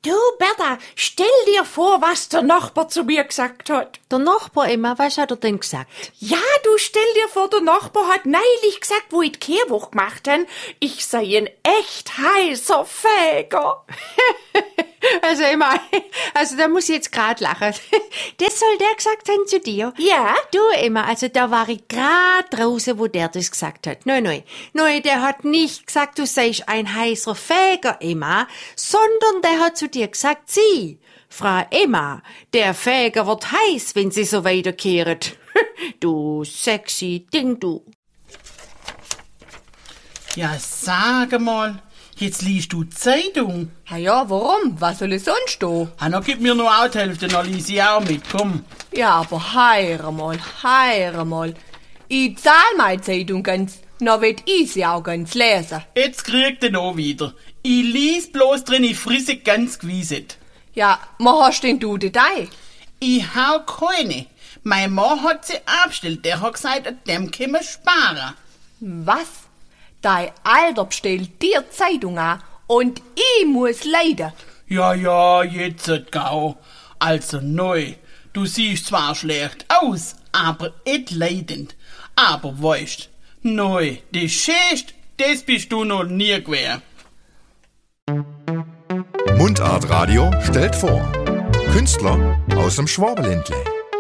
Du, Berta, stell dir vor, was der Nachbar zu mir gesagt hat. Der Nachbar immer, was hat er denn gesagt? Ja, du stell dir vor, der Nachbar hat neulich gesagt, wo ich die Kehrwoche gemacht habe, ich sei ein echt heißer Fäger. Also immer, da muss ich jetzt grad lachen. Das soll der gesagt haben zu dir? Ja. Du immer, also da war ich grad draußen, wo der das gesagt hat. Nein, der hat nicht gesagt, du seist ein heißer Fäger, Emma, sondern der hat zu dir gesagt, sie, Frau Emma, der Fäger wird heiß, wenn sie so weiterkehrt. Du sexy Ding, du. Ja, sag mal, jetzt liest du Zeitung. Ja, warum? Was soll ich sonst tun? Dann gib mir nur auch die Hälfte, dann lies ich auch mit, komm. Ja, aber heire mal. Ich zahl meine Zeitung ganz, noch wird ich sie auch ganz lesen. Jetzt kriegt er noch wieder. Ich lies bloß drin, ich frisse ganz gewisset. Ja, wo hast denn du Detail? Ich hau keine. Mein Mann hat sie abgestellt, der hat gesagt, an dem können wir sparen. Was? Dein Alter bestellt dir Zeitung an und ich muss leiden. Ja, jetzt gau. Also neu. Du siehst zwar schlecht aus, aber et leidend. Aber weißt, neu, das Schönste, das bist du noch nie gewesen. Mundart Radio stellt vor. Künstler aus dem Schwabenländle.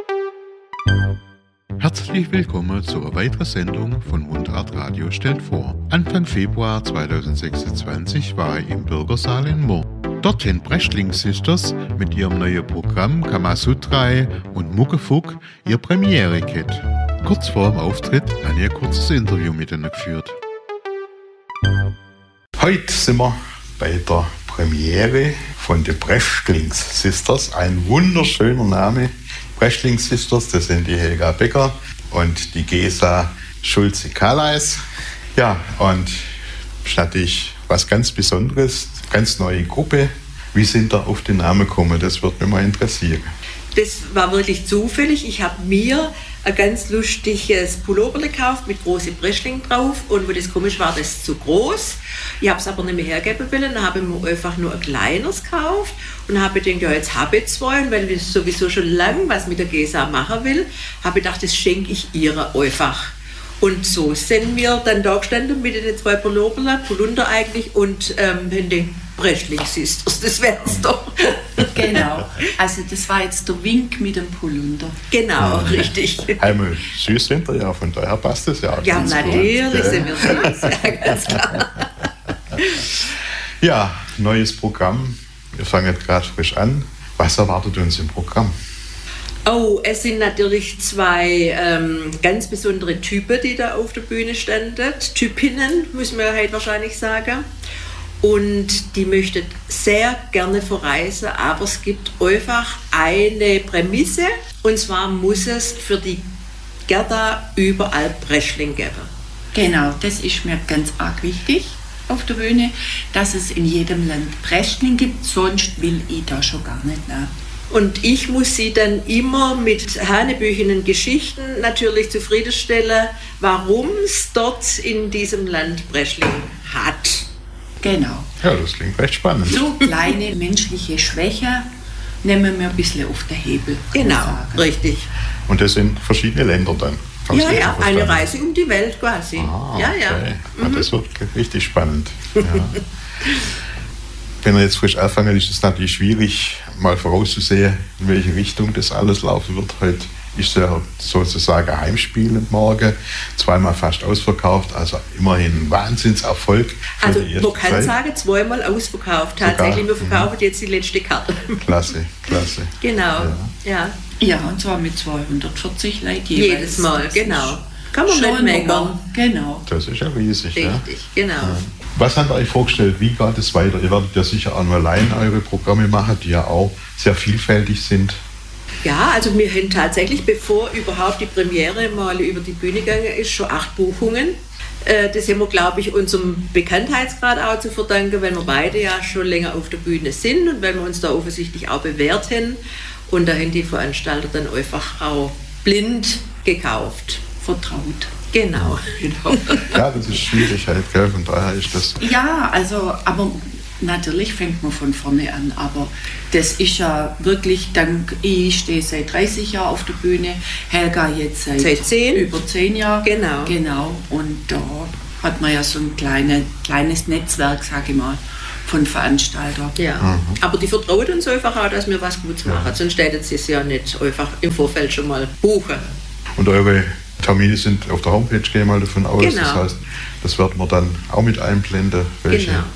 Herzlich willkommen zu einer weiteren Sendung von Mundart Radio stellt vor. Anfang Februar 2026 war ich im Bürgersaal in Murr. Dort haben Brechtling Sisters mit ihrem neuen Programm Kamasutra und Muckefuck ihr Premiere gehabt. Kurz vor dem Auftritt habe ich ein kurzes Interview mit ihnen geführt. Heute sind wir bei der Premiere von den Brechtling Sisters. Ein wunderschöner Name. Brechtling Sisters, das sind die Helga Becker und die Gesa Schulze-Kalais. Ja, und statt ich was ganz Besonderes, ganz neue Gruppe. Wie sind da auf den Namen gekommen? Das würde mich mal interessieren. Das war wirklich zufällig. Ich habe mir ein ganz lustiges Pullover gekauft mit großen Breschling drauf und wo das komisch war, das zu groß. Ich habe es aber nicht mehr hergeben wollen, dann habe ich mir einfach nur ein kleines gekauft und habe gedacht, ja, jetzt habe ich zwei und weil ich sowieso schon lange was mit der Gesa machen will, habe ich gedacht, das schenke ich ihr einfach. Und so sind wir dann da gestanden mit den zwei Polunder eigentlich und den Brechtling Sisters, das wär's doch. Genau, also das war jetzt der Wink mit dem Polunder. Genau, richtig. Einmal süß sind ja, von daher passt das ja. Ja, natürlich sind wir süß, ja, ganz klar. Ja, neues Programm. Wir fangen jetzt gerade frisch an. Was erwartet uns im Programm? Oh, es sind natürlich zwei ganz besondere Typen, die da auf der Bühne standen. Typinnen, müssen wir halt wahrscheinlich sagen. Und die möchten sehr gerne verreisen, aber es gibt einfach eine Prämisse. Und zwar muss es für die Gerda überall Breschling geben. Genau, das ist mir ganz arg wichtig auf der Bühne, dass es in jedem Land Breschling gibt, sonst will ich da schon gar nicht nach. Und ich muss sie dann immer mit hanebüchenen Geschichten natürlich zufriedenstellen, warum es dort in diesem Land Breschling hat. Genau. Ja, das klingt recht spannend. So kleine menschliche Schwäche nehmen wir ein bisschen auf den Hebel. Genau, richtig. Und das sind verschiedene Länder dann? Ja, eine Reise um die Welt quasi. Ja. Ja, das wird richtig spannend. Ja. Wenn wir jetzt frisch anfangen, ist es natürlich schwierig, mal vorauszusehen, in welche Richtung das alles laufen wird. Heute ist ja sozusagen ein Heimspiel morgen, zweimal fast ausverkauft, also immerhin ein Wahnsinnserfolg. Also man kann sagen, zweimal ausverkauft. Tatsächlich, wir verkaufen jetzt die letzte Karte. Klasse. Genau, ja. Ja, und zwar mit 240 Leuten jedes Mal, genau. Kann man nicht meckern. Genau. Das ist ja riesig. Richtig, genau. Ja. Was habt ihr euch vorgestellt? Wie geht es weiter? Ihr werdet ja sicher auch nur allein eure Programme machen, die ja auch sehr vielfältig sind. Ja, also wir haben tatsächlich, bevor überhaupt die Premiere mal über die Bühne gegangen ist, schon 8 Buchungen. Das haben wir, glaube ich, unserem Bekanntheitsgrad auch zu verdanken, weil wir beide ja schon länger auf der Bühne sind und weil wir uns da offensichtlich auch bewährt haben. Und da haben die Veranstalter dann einfach auch blind gekauft. Vertraut. Genau. Ja, das ist schwierig halt, gell? Von daher ist das... Ja, also, aber Natürlich fängt man von vorne an, aber das ist ja wirklich ich stehe seit 30 Jahren auf der Bühne, Helga jetzt seit 10? Über 10 Jahren. Genau. Und da hat man ja so ein kleines Netzwerk, sage ich mal, von Veranstaltern. Ja, aber die vertrauen uns einfach auch, dass wir was Gutes machen, sonst hätten sie es ja nicht einfach im Vorfeld schon mal buchen. Und eure Termine sind auf der Homepage, gehe ich mal davon aus. Genau. Das heißt, das werden wir dann auch mit einblenden. Welche? Genau.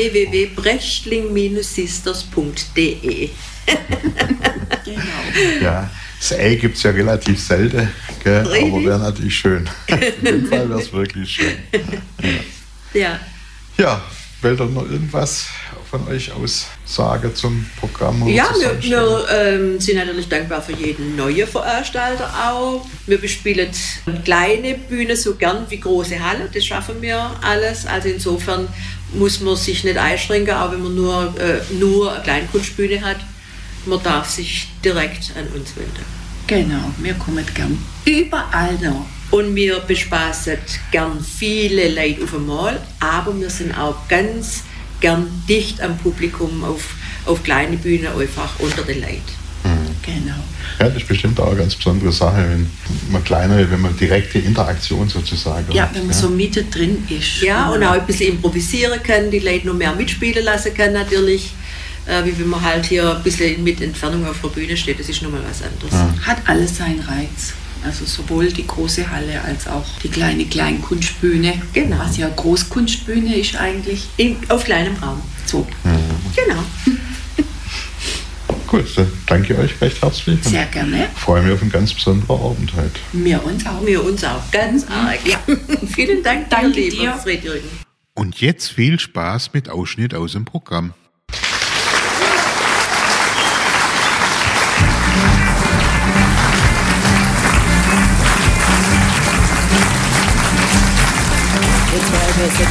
www.brechtling-sisters.de. Genau. Ja, das Ei gibt es ja relativ selten, gell? Aber wäre natürlich schön. In dem Fall wäre es wirklich schön. Ja. Ja, wollt ihr noch irgendwas von euch aus sagen zum Programm? Oder Ja, zur wir sind natürlich dankbar für jeden neuen Veranstalter auch. Wir bespielen kleine Bühnen so gern wie große Halle, das schaffen wir alles. Also insofern muss man sich nicht einschränken, auch wenn man nur eine Kleinkunstbühne hat. Man darf sich direkt an uns wenden. Genau, wir kommen gern überall noch. Und wir bespaßen gern viele Leute auf einmal, aber wir sind auch ganz gern dicht am Publikum auf kleine Bühnen, einfach unter den Leuten. Genau. Ja, das ist bestimmt auch eine ganz besondere Sache, wenn man direkte Interaktion sozusagen Ja, hat, wenn man so Mitte drin ist. Ja, und auch ein bisschen improvisieren kann, die Leute noch mehr mitspielen lassen kann natürlich, wie wenn man halt hier ein bisschen mit Entfernung auf der Bühne steht, das ist nochmal was anderes. Hat alles seinen Reiz. Also sowohl die große Halle als auch die kleine Kleinkunstbühne. Genau. Was ja Großkunstbühne ist eigentlich. Auf kleinem Raum. So. Genau. Gut, dann danke euch recht herzlich. und Sehr gerne. freue mich auf einen ganz besonderen Abend heute. Wir uns auch. Wir uns auch ganz arg. Ja. Vielen Dank, Danke lieber dir. Fred-Jürgen. Und jetzt viel Spaß mit Ausschnitt aus dem Programm. Jetzt